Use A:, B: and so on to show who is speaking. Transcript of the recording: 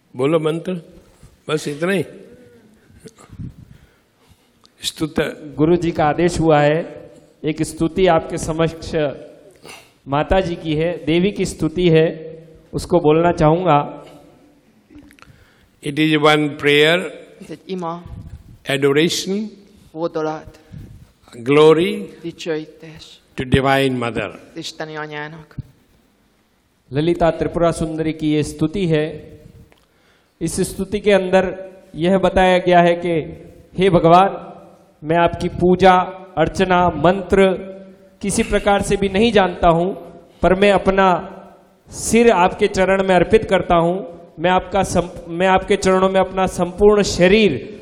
A: बोलो मंत्र, बस इतना ही। स्तुत
B: गुरु जी का आदेश हुआ है, एक स्तुति आपके समक्ष माता जी की है, देवी की स्तुति है, उसको बोलना चाहूंगा।
A: It is one prayer,
C: Ez egy ima,
A: adoration,
C: hódolat,
A: glory
C: dicsőítés
A: to Divine Mother.
C: Isteni anyának.
B: Lalita Tripura Sundari की ये स्तुति है। इस स्तुति के अंदर यह बताया गया है कि हे भगवान, मैं आपकी पूजा अर्चना मंत्र किसी प्रकार से भी नहीं जानता हूं, पर मैं अपना सिर आपके चरण में अर्पित करता हूं। मैं आपके चरणों में अपना संपूर्ण शरीर